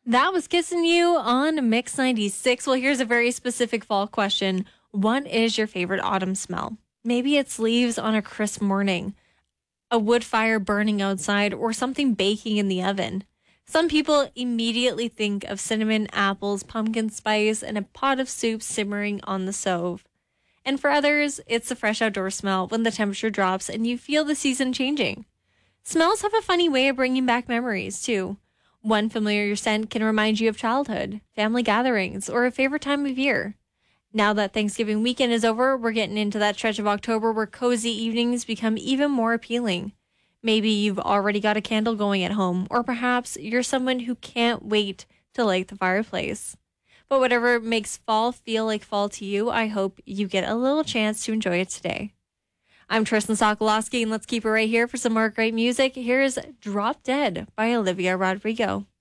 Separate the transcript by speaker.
Speaker 1: That was Kissing You on Mix 96. Well, here's a very specific fall question. What is your favorite autumn smell? Maybe it's leaves on a crisp morning, a wood fire burning outside, or something baking in the oven. Some people immediately think of cinnamon, apples, pumpkin spice, and a pot of soup simmering on the stove. And for others, it's the fresh outdoor smell when the temperature drops and you feel the season changing. Smells have a funny way of bringing back memories, too. One familiar scent can remind you of childhood, family gatherings, or a favorite time of year. Now that Thanksgiving weekend is over, we're getting into that stretch of October where cozy evenings become even more appealing. Maybe you've already got a candle going at home, or perhaps you're someone who can't wait to light the fireplace. But whatever makes fall feel like fall to you, I hope you get a little chance to enjoy it today. I'm Tristan Sokolowski, and let's keep it right here for some more great music. Here's Drop Dead by Olivia Rodrigo.